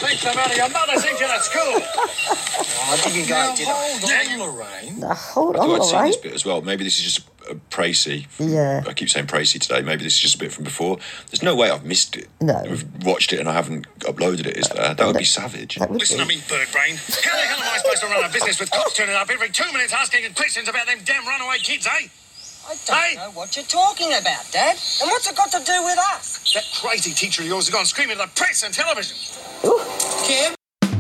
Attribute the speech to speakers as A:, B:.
A: Thanks for out of your mother's engine at school.
B: I didn't go, did I?
A: Hold on, Lorraine.
C: Hold
D: I
C: on,
D: thought I'd seen
C: Lorraine.
D: this bit as well. Maybe this is just a Précy.
C: Yeah.
D: I keep saying Précy today. Maybe this is just a bit from before. There's no way I've missed it.
C: No.
D: We've watched it and I haven't uploaded it, is there? That would be savage.
C: That would
A: Listen
C: be.
A: to me, bird brain. How the hell am I supposed to run a business with cops turning up every 2 minutes asking questions about them damn runaway kids, eh?
B: I don't know what you're talking about, Dad. And what's it got to do with us?
A: That crazy teacher of yours has gone screaming to the press and television.
C: Ooh.
B: Kim,